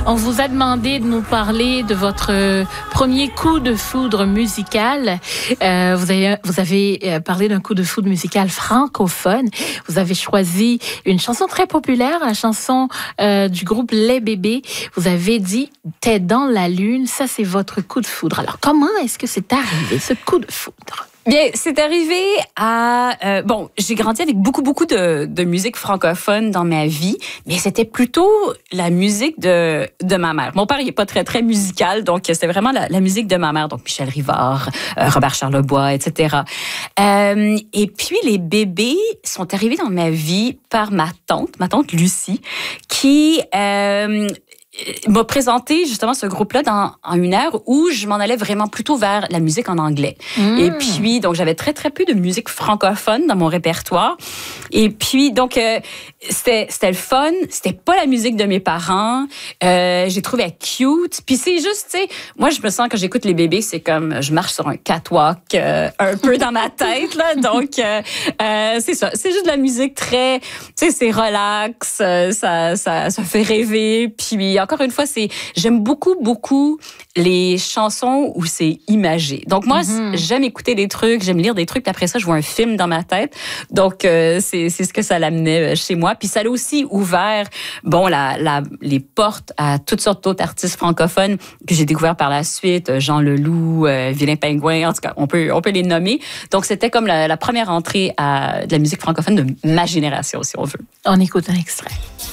On vous a demandé de nous parler de votre premier coup de foudre musical. Vous avez parlé d'un coup de foudre musical francophone. Vous avez choisi une chanson très populaire, la chanson du groupe Les Bébés. Vous avez dit « T'es dans la lune ». Ça, c'est votre coup de foudre. Alors, comment est-ce que c'est arrivé, ce coup de foudre? Bien, c'est arrivé à... j'ai grandi avec beaucoup de musique francophone dans ma vie, mais c'était plutôt la musique de ma mère. Mon père, il est pas très musical, donc c'était vraiment la musique de ma mère, donc Michel Rivard, Robert Charlebois, etc. Et puis, les Bébés sont arrivés dans ma vie par ma tante Lucie, qui... m'a présenté justement ce groupe-là en une heure où je m'en allais vraiment plutôt vers la musique en anglais. Et puis, donc, j'avais très peu de musique francophone dans mon répertoire. Et puis, donc, c'était le fun. C'était pas la musique de mes parents. J'ai trouvé elle cute. Puis c'est juste, tu sais, moi, je me sens quand j'écoute Les Bébés, c'est comme je marche sur un catwalk un peu dans ma tête, là. Donc, c'est ça. C'est juste de la musique très, tu sais, c'est relax. Ça fait rêver. Puis, encore une fois, j'aime beaucoup les chansons où c'est imagé. Donc moi, j'aime écouter des trucs, j'aime lire des trucs, puis après ça, je vois un film dans ma tête. Donc c'est ce que ça l'amenait chez moi. Puis ça l'a aussi ouvert, les portes à toutes sortes d'autres artistes francophones que j'ai découvert par la suite, Jean Leloup, Vilain Pingouin, en tout cas, on peut les nommer. Donc c'était comme la première entrée à de la musique francophone de ma génération, si on veut. On écoute un extrait.